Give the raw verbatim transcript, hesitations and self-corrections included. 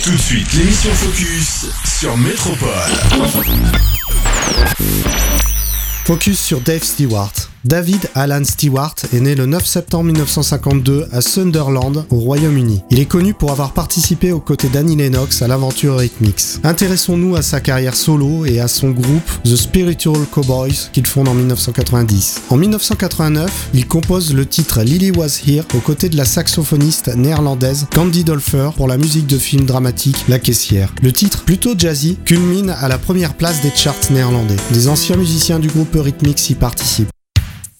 Tout de suite, l'émission Focus sur Métropole. Focus sur Dave Stewart. David Alan Stewart est né le neuf septembre mille neuf cent cinquante-deux à Sunderland, au Royaume-Uni. Il est connu pour avoir participé aux côtés d'Annie Lennox à l'aventure Eurythmics. Intéressons-nous à sa carrière solo et à son groupe The Spiritual Cowboys qu'il fonde en mille neuf cent quatre-vingt-dix. En mille neuf cent quatre-vingt-neuf, il compose le titre Lily Was Here aux côtés de la saxophoniste néerlandaise Candy Dulfer pour la musique de film dramatique La Caissière. Le titre, plutôt jazzy, culmine à la première place des charts néerlandais. Des anciens musiciens du groupe Eurythmics y participent.